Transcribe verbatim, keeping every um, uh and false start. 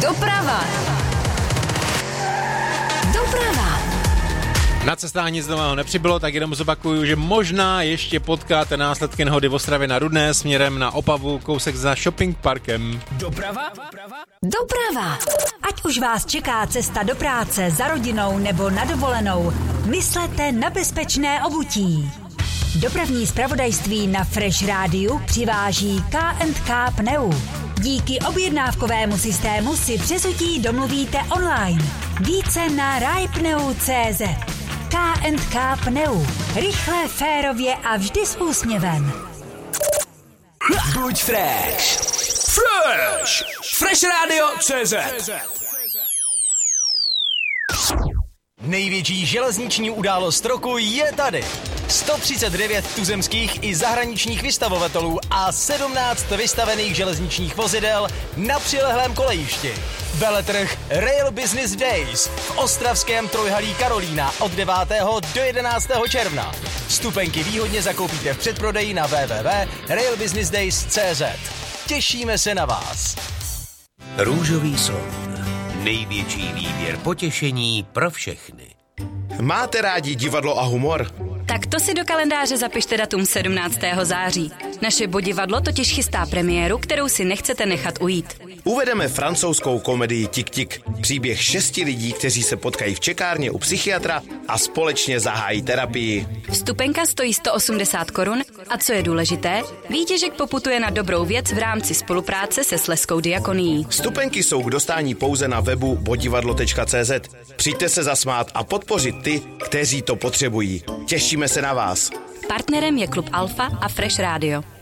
Doprava. Doprava. Na cestách nic nového nepřibylo, tak jenom zopakuju, že možná ještě potkáte následky nehody v Ostravě na Rudné směrem na Opavu, kousek za shopping parkem. Doprava? Doprava. Ať už vás čeká cesta do práce, za rodinou nebo na dovolenou, myslete na bezpečné obutí. Dopravní zpravodajství na Fresh Rádiu přiváží K and K Pneu. Díky objednávkovému systému si přesutí domluvíte online. Více na rajpneu tečka cé zet. K and K Pneu. Rychle, férově a vždy s úsměvem. Buď fresh. Fresh. Fresh Radio tečka cé zet. Největší železniční událost roku je tady. sto třicet devět tuzemských i zahraničních vystavovatelů a sedmnáct vystavených železničních vozidel na přilehlém kolejišti. Veletrh Rail Business Days v ostravském trojhalí Karolína od devátého do jedenáctého června. Vstupenky výhodně zakoupíte v předprodeji na w w w tečka rail business days tečka cé zet. Těšíme se na vás. Růžový soud. Největší výběr potěšení pro všechny. Máte rádi divadlo a humor? Tak to si do kalendáře zapište datum sedmnáctého září. Naše Bodivadlo totiž chystá premiéru, kterou si nechcete nechat ujít. Uvedeme francouzskou komedii Tik Tik. Příběh šesti lidí, kteří se potkají v čekárně u psychiatra a společně zahájí terapii. Vstupenka stojí sto osmdesát korun a co je důležité, výtěžek poputuje na dobrou věc v rámci spolupráce se Slezskou diakonií. Vstupenky jsou k dostání pouze na webu bodivadlo tečka cé zet. Přijďte se zasmát a podpořit ty, kteří to potřebují. Těšíme se na vás. Partnerem je klub Alfa a Fresh Radio.